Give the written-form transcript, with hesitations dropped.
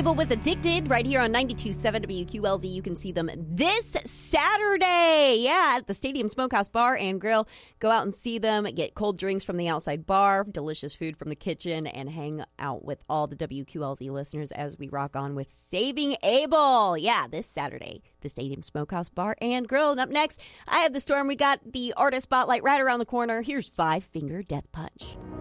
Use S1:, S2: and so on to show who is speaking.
S1: Abel with Addicted right here on 92.7 WQLZ. You can see them this Saturday. Yeah, at the Stadium Smokehouse Bar and Grill. Go out and see them. Get cold drinks from the outside bar, delicious food from the kitchen, and hang out with all the WQLZ listeners as we rock on with Saving Abel. Yeah, this Saturday, the Stadium Smokehouse Bar and Grill. And up next, I have the storm. We got the artist spotlight right around the corner. Here's Five Finger Death Punch.